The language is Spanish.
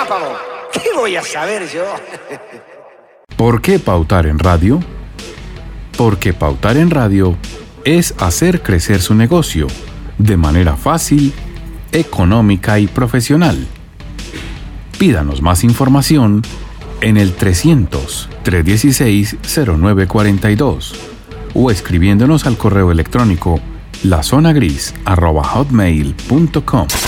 relámpago. ¿Qué voy a saber yo? ¿Por qué pautar en radio? Porque pautar en radio es hacer crecer su negocio de manera fácil, económica y profesional. Pídanos más información en el 300-316-0942 o escribiéndonos al correo electrónico lazonagris@hotmail.com.